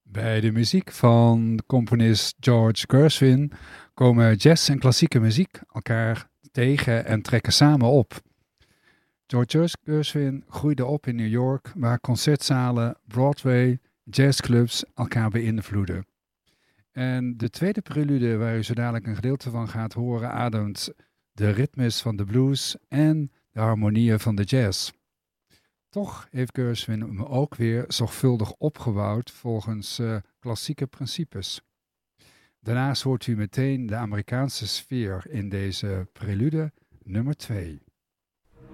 Bij de muziek van componist George Gershwin komen jazz en klassieke muziek elkaar tegen en trekken samen op. George Gershwin groeide op in New York, waar concertzalen, Broadway, jazzclubs elkaar beïnvloeden. En de tweede prelude, waar u zo dadelijk een gedeelte van gaat horen, ademt de ritmes van de blues en de harmonieën van de jazz. Toch heeft Gershwin hem ook weer zorgvuldig opgebouwd volgens klassieke principes. Daarnaast hoort u meteen de Amerikaanse sfeer in deze prelude nummer 2.